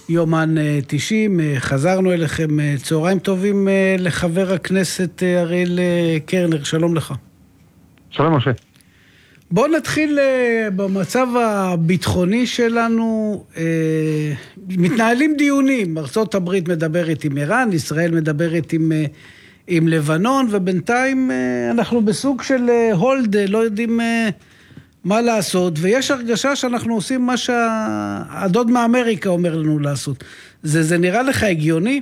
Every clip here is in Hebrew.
יומן 90, חזרנו אליכם, צהריים טובים לחבר הכנסת אריאל קרנר, שלום לך. שלום משה. בוא נתחיל במצב הביטחוני שלנו, מתנהלים דיונים, ארצות הברית מדברת עם איראן, ישראל מדברת עם לבנון, ובינתיים אנחנו בסוג של הולד, לא יודעים מה לעשות, ויש הרגשה שאנחנו עושים מה שהדוד מאמריקה אומר לנו לעשות. זה נראה לך הגיוני?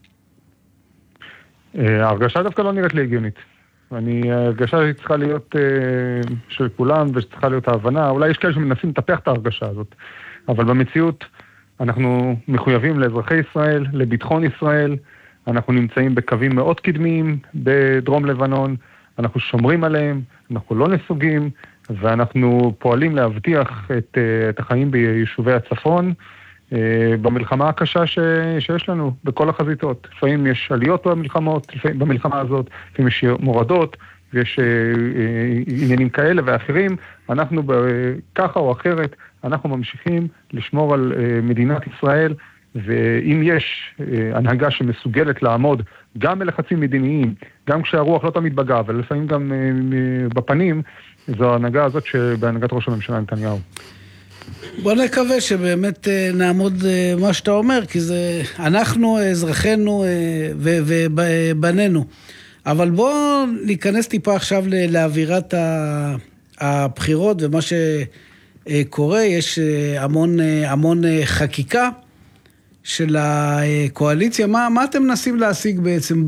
ההרגשה דווקא לא נראית לי הגיונית. ההרגשה צריכה להיות של כולם, וצריכה להיות ההבנה. אולי יש כאלה שמנסים לטפח את ההרגשה הזאת. אבל במציאות אנחנו מחויבים לאזרחי ישראל, לביטחון ישראל. אנחנו נמצאים בקווים מאוד קדמיים בדרום לבנון. אנחנו שומרים עליהם, אנחנו לא נסוגים, ואנחנו פועלים להבטיח את החיים ביישובי הצפון, במלחמה הקשה שיש לנו, בכל החזיתות. לפעמים יש עליות במלחמה הזאת, לפעמים יש מורדות, ויש עניינים כאלה ואחרים. אנחנו ככה או אחרת, אנחנו ממשיכים לשמור על מדינת ישראל, ואם יש הנהגה שמסוגלת לעמוד גם בלחצים מדיניים, גם כשהרוח לא תמיד בגב, ולפעמים גם בפנים, זו ההנהגה הזאת שבהנהגת ראש הממשלה נתניהו. בוא נקווה שבאמת נעמוד מה שאתה אומר, כי זה אנחנו, אזרחינו ובנינו. אבל בוא ניכנס טיפה עכשיו לאווירת הבחירות ומה שקורה. יש המון חקיקה של הקואליציה. מה אתם מנסים להשיג בעצם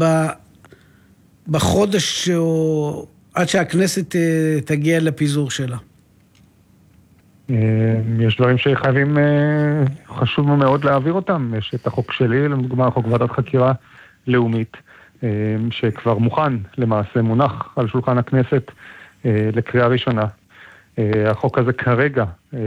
בחודש או עד שהכנסת תגיע לפיזור שלה? יש דברים שחייבים, חשוב מאוד להעביר אותם. יש את החוק שלי, לדוגמה חוק ועדת חקירה לאומית, שכבר מוכן למעשה, מונח על שולחן הכנסת לקריאה ראשונה. החוק הזה כרגע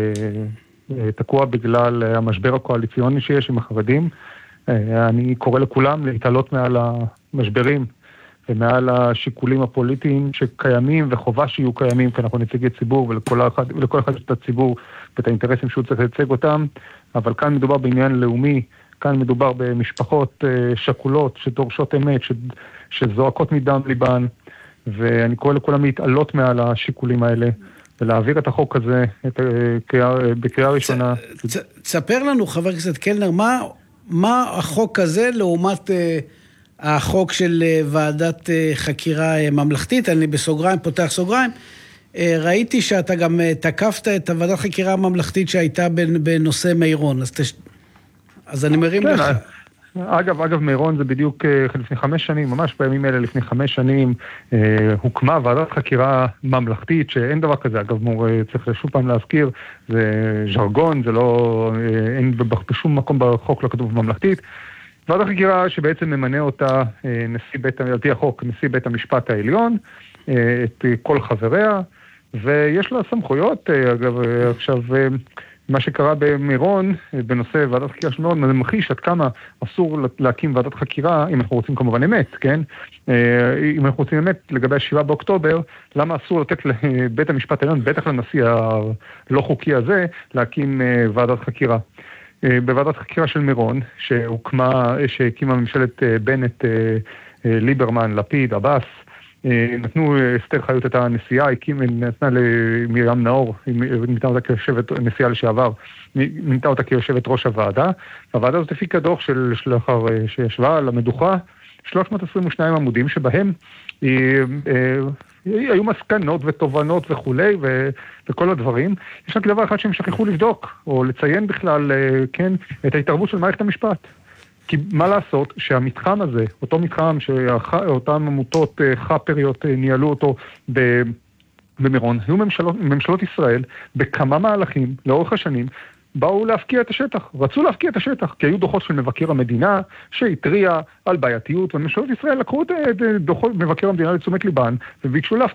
תקוע בגלל המשבר הקואליציוני שיש עם החרדים. אני קורא לכולם להתעלות מעל המשברים ומעל השיקולים הפוליטיים שקיימים, וחובה שיהיו קיימים, כי אנחנו נציגי ציבור, ולכל אחד את הציבור ואת האינטרסים שהוא צריך לייצג אותם. אבל כאן מדובר בעניין לאומי, כאן מדובר במשפחות שכולות שדורשות אמת, שזועקות מדם ליבן, ואני קורא לכולם להתעלות מעל השיקולים האלה, ולהעביר את החוק הזה בקריאה ראשונה. תספר לנו, חבר הכנסת קלנר, מה החוק הזה לעומת החוק של ועדת חקירה ממלכתית? אני בסוגריים, פותח סוגריים. ראיתי שאתה גם תקפת את ועדת חקירה הממלכתית שהייתה בנושא מירון. אז אני מרים לך. אגב, מירון זה בדיוק לפני 5 שנים, ממש בימים אלה לפני 5 שנים, הוקמה ועדת חקירה ממלכתית, שאין דבר כזה. אגב, צריך שוב פעם להזכיר, זה ז'רגון, זה לא, אין בשום מקום בחוק לא כתוב ממלכתית. ועדת חקירה שבעצם ממנה אותה על פי החוק, נשיא בית המשפט העליון, את כל חבריה, ויש לה סמכויות. אגב, עכשיו, מה שקרה במירון, בנושא ועדת חקירה של מירון, ממחיש עד כמה אסור להקים ועדת חקירה, אם אנחנו רוצים כמובן אמת, כן? אם אנחנו רוצים אמת לגבי 7 באוקטובר, למה אסור לתת לבית המשפט העליון, בטח לנשיא הלא חוקי הזה, להקים ועדת חקירה. בוועדת חקירה של מירון, שהקימה ממשלת בנט, ליברמן, לפיד, עבאס, נתנו אסתר חיות את הנשיאה, נתנה למרים נאור, מינתה אותה כיושבת נשיאה לשעבר, מינתה אותה כיושבת ראש הוועדה. הוועדה הזאת הפיקה דוח לאחר שישבה על המדוכה, 322 עמודים שבהם היו מסקנות ותובנות וכולי וכל הדברים. יש רק דבר אחד שהם שכחו לבדוק או לציין בכלל, כן, את ההתערבות של מערכת המשפט. כי מה לעשות שהמתחם הזה, אותו מתחם שאותן עמותות חפריות ניהלו אותו במירון, היו ממשלות ישראל בכמה מהלכים לאורך השנים, באו להפקיע את השטח, רצו להפקיע את השטח, כי היו דוחות של מבקר המדינה שהתריע על בעייתיות, וממשלות ישראל לקחו את דוחות מבקר המדינה לתשומת ליבן, וביקשו